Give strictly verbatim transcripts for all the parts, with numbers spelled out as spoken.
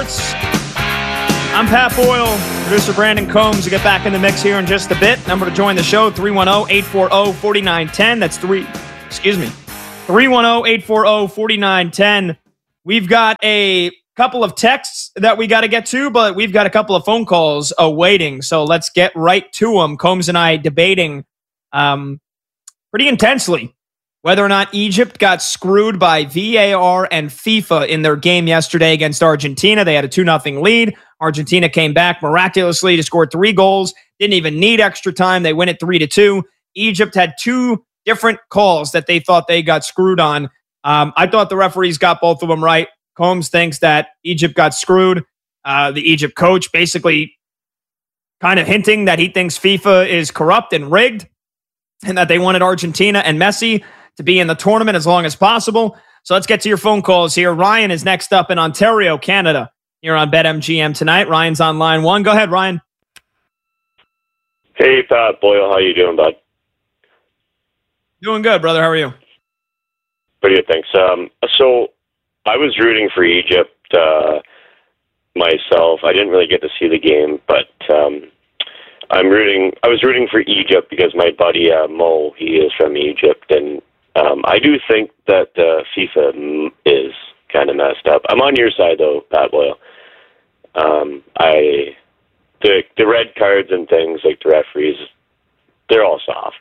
Sports. I'm Pat Boyle, producer Brandon Combs. We'll get back in the mix here in just a bit. Number to join the show, three one zero, eight four zero, four nine one zero. That's three, excuse me, three one zero, eight four zero, four nine one zero. We've got a couple of texts that we got to get to, but we've got a couple of phone calls awaiting. So let's get right to them. Combs and I debating um, pretty intensely whether or not Egypt got screwed by V A R and FIFA in their game yesterday against Argentina. They had a two nothing lead. Argentina came back miraculously to score three goals. Didn't even need extra time. They win it three to two. Egypt had two different calls that they thought they got screwed on. Um, I thought the referees got both of them right. Combs thinks that Egypt got screwed. Uh, the Egypt coach basically kind of hinting that he thinks FIFA is corrupt and rigged and that they wanted Argentina and Messi to be in the tournament as long as possible. So let's get to your phone calls here. Ryan is next up in Ontario, Canada. Here on BetMGM tonight. Ryan's on line one. Go ahead, Ryan. Hey, Pat Boyle. How you doing, bud? Doing good, brother. How are you? Pretty good, thanks. Um, so I was rooting for Egypt uh, myself. I didn't really get to see the game, but um, I'm rooting. I was rooting for Egypt because my buddy uh, Mo, he is from Egypt, and um, I do think that uh, FIFA is kind of messed up. I'm on your side, though, Pat Boyle. Um, I the the red cards and things like the referees, they're all soft.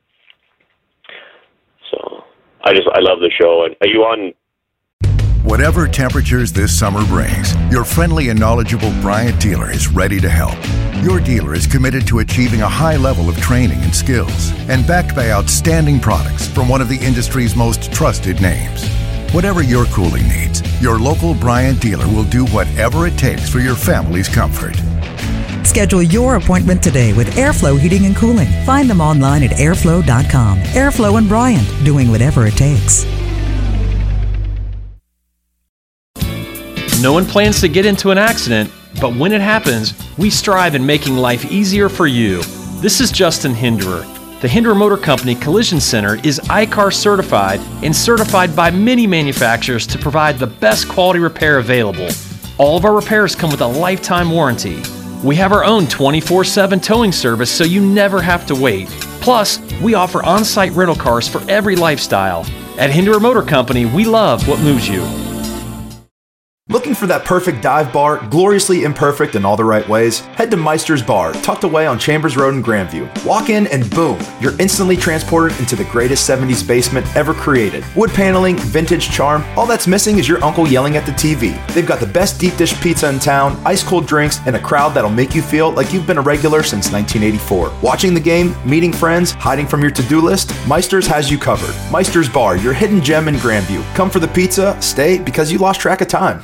So I just I love the show. And are you on? Whatever temperatures this summer brings, your friendly and knowledgeable Bryant dealer is ready to help. Your dealer is committed to achieving a high level of training and skills, and backed by outstanding products from one of the industry's most trusted names. Whatever your cooling needs, your local Bryant dealer will do whatever it takes for your family's comfort. Schedule your appointment today with Airflow Heating and Cooling. Find them online at airflow dot com. Airflow and Bryant, doing whatever it takes. No one plans to get into an accident, but when it happens, we strive in making life easier for you. This is Justin Hinderer. The Hinderer Motor Company Collision Center is I C A R certified and certified by many manufacturers to provide the best quality repair available. All of our repairs come with a lifetime warranty. We have our own twenty-four seven towing service so you never have to wait. Plus, we offer on-site rental cars for every lifestyle. At Hinderer Motor Company, we love what moves you. Looking for that perfect dive bar, gloriously imperfect in all the right ways? Head to Meister's Bar, tucked away on Chambers Road in Grandview. Walk in and boom, you're instantly transported into the greatest seventies basement ever created. Wood paneling, vintage charm, all that's missing is your uncle yelling at the T V. They've got the best deep dish pizza in town, ice cold drinks, and a crowd that'll make you feel like you've been a regular since nineteen eighty-four. Watching the game, meeting friends, hiding from your to-do list, Meister's has you covered. Meister's Bar, your hidden gem in Grandview. Come for the pizza, stay because you lost track of time.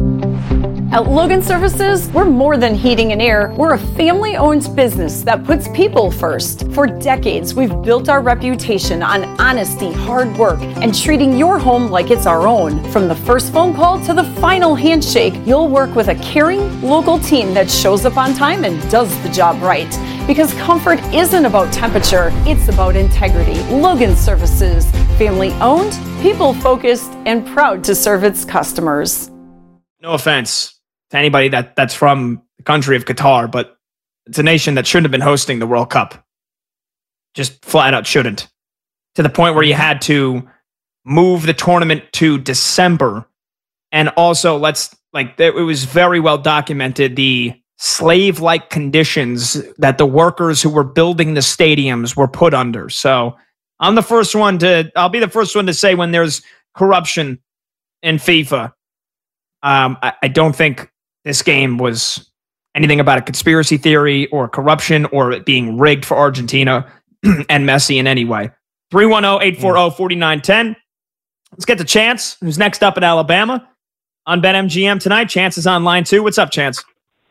At Logan Services, we're more than heating and air. We're a family-owned business that puts people first. For decades, we've built our reputation on honesty, hard work, and treating your home like it's our own. From the first phone call to the final handshake, you'll work with a caring, local team that shows up on time and does the job right. Because comfort isn't about temperature, it's about integrity. Logan Services, family-owned, people-focused, and proud to serve its customers. No offense to anybody that, that's from the country of Qatar, but it's a nation that shouldn't have been hosting the World Cup. Just flat out shouldn't. To the point where you had to move the tournament to December. And also, let's, like, it was very well documented, the slave-like conditions that the workers who were building the stadiums were put under. So I'm the first one to, I'll be the first one to say when there's corruption in FIFA. Um, I, I don't think this game was anything about a conspiracy theory or corruption or it being rigged for Argentina and Messi in any way. three one zero, eight four zero, four nine one zero. Let's get to Chance, who's next up in Alabama on BetMGM tonight. Chance is on line two. What's up, Chance?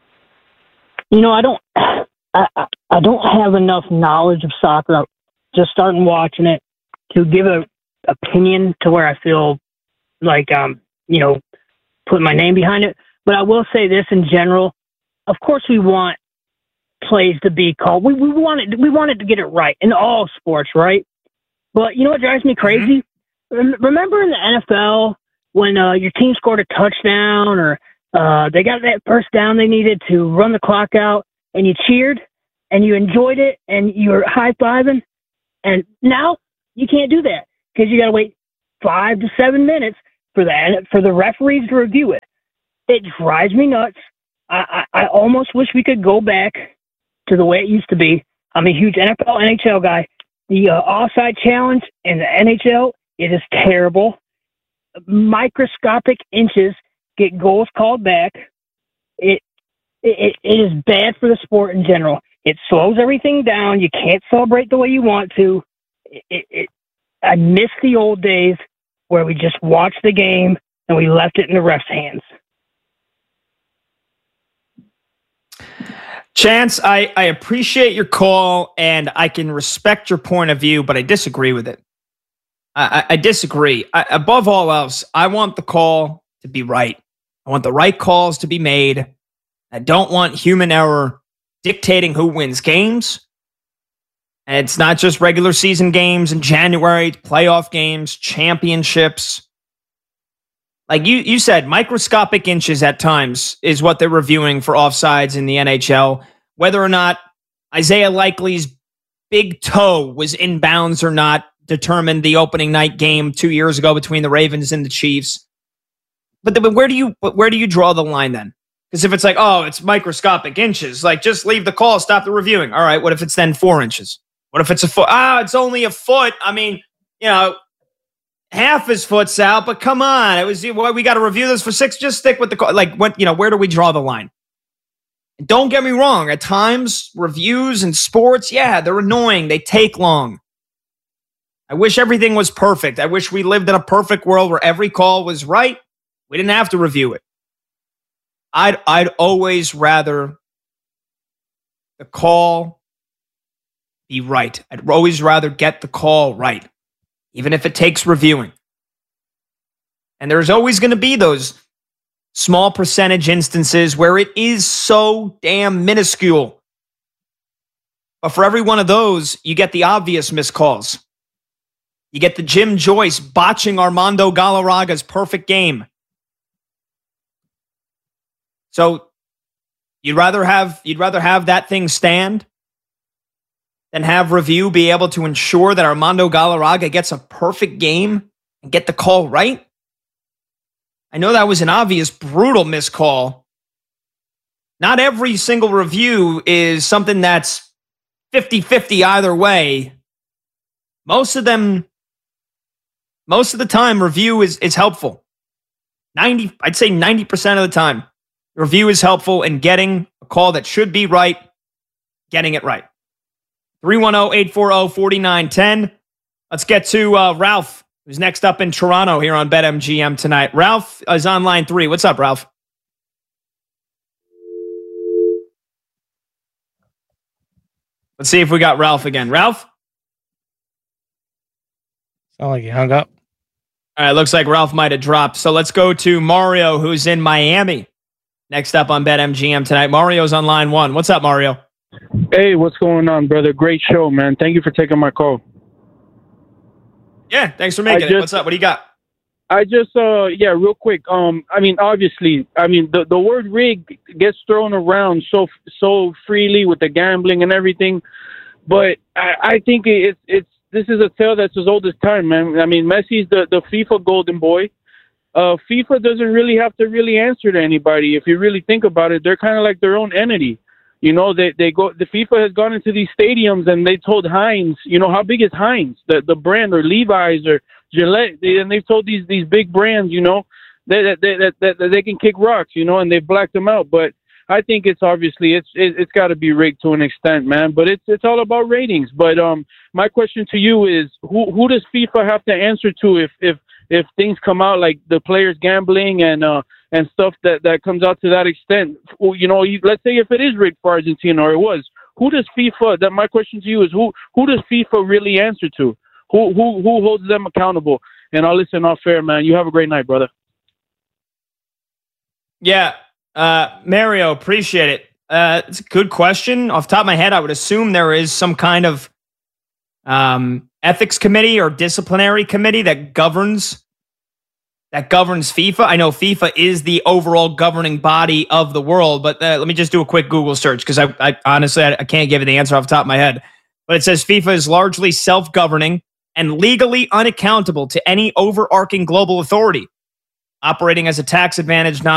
You know, I don't I, I don't have enough knowledge of soccer, just starting watching it, to give an opinion to where I feel like, um, you know, put my name behind it. But I will say this in general. Of course, we want plays to be called. We, we want it, we wanted to get it right in all sports, right? But you know what drives me crazy? Mm-hmm. Remember in the N F L when uh, your team scored a touchdown or Uh, they got that first down they needed to run the clock out, and you cheered, and you enjoyed it, and you were high-fiving. And now you can't do that because you got to wait five to seven minutes for the, for the referees to review it. It drives me nuts. I, I, I almost wish we could go back to the way it used to be. I'm a huge N F L, N H L guy. The uh, offside challenge in the N H L, it is terrible. Microscopic inches get goals called back. It, it it is bad for the sport in general. It slows everything down. You can't celebrate the way you want to. It, it, it, I miss the old days where we just watched the game and we left it in the ref's hands. Chance, I, I appreciate your call and I can respect your point of view, but I disagree with it. I, I, I disagree. I, above all else, I want the call to be right. I want the right calls to be made. I don't want human error dictating who wins games. And it's not just regular season games in January, playoff games, championships. Like you, you said, microscopic inches at times is what they're reviewing for offsides in the N H L. Whether or not Isaiah Likely's big toe was in bounds or not determined the opening night game two years ago between the Ravens and the Chiefs. But, the, but where do you but where do you draw the line then? Because if it's like, oh, it's microscopic inches, like just leave the call, stop the reviewing. All right, what if it's then four inches? What if it's a foot? Ah, it's only a foot. I mean, you know, half his foot's out, but come on. It was, well, we got to review this for six. Just stick with the call. Like, what, you know, where do we draw the line? Don't get me wrong. At times, reviews in sports, yeah, they're annoying. They take long. I wish everything was perfect. I wish we lived in a perfect world where every call was right. We didn't have to review it. I'd, I'd always rather the call be right. I'd always rather get the call right, even if it takes reviewing. And there's always going to be those small percentage instances where it is so damn minuscule. But for every one of those, you get the obvious missed calls. You get the Jim Joyce botching Armando Galarraga's perfect game. So you'd rather have you'd rather have that thing stand than have review be able to ensure that Armando Galarraga gets a perfect game and get the call right? I know that was an obvious, brutal miscall. Not every single review is something that's fifty-fifty either way. Most of them, most of the time, review is, is helpful. ninety, I'd say ninety percent of the time, review is helpful in getting a call that should be right, getting it right. three one zero, eight four zero, four nine one zero. Let's get to uh, Ralph, who's next up in Toronto here on BetMGM tonight. Ralph is on line three. What's up, Ralph? Let's see if we got Ralph again. Ralph? Sound like he hung up. All right, looks like Ralph might have dropped. So let's go to Mario, who's in Miami. Next up on BetMGM tonight. Mario's on line one. What's up, Mario? Hey, what's going on, brother? Great show, man. Thank you for taking my call. Yeah, thanks for making just, it. What's up? What do you got? I just, uh, yeah, real quick. Um, I mean, obviously, I mean, the, the word rig gets thrown around so so freely with the gambling and everything, but I, I think it's it's this is a tale that's as old as time, man. I mean, Messi's the, the FIFA golden boy. Uh, FIFA doesn't really have to really answer to anybody. If you really think about it, they're kind of like their own entity. You know, they, they go, the FIFA has gone into these stadiums and they told Heinz, you know, how big is Heinz, the, the brand, or Levi's or Gillette, they, and they've told these, these big brands, you know, that, that, that, that, that they can kick rocks, you know, and they've blacked them out. But I think it's obviously, it's, it, it's got to be rigged to an extent, man, but it's, it's all about ratings. But, um, my question to you is, who, who does FIFA have to answer to if, if, if things come out like the players gambling and, uh, and stuff that, that comes out to that extent? You know, you, let's say if it is rigged for Argentina, or it was, who does FIFA, that my question to you is, who, who does FIFA really answer to? Who, who, who holds them accountable? And I'll listen off fair, man. You have a great night, brother. Yeah. Uh, Mario, appreciate it. Uh, it's a good question. Off the top of my head, I would assume there is some kind of um, ethics committee or disciplinary committee that governs that governs FIFA. I know FIFA is the overall governing body of the world, but uh, let me just do a quick Google search because I, I honestly I, I can't give you the answer off the top of my head. But it says FIFA is largely self-governing and legally unaccountable to any overarching global authority, operating as a tax-advantaged non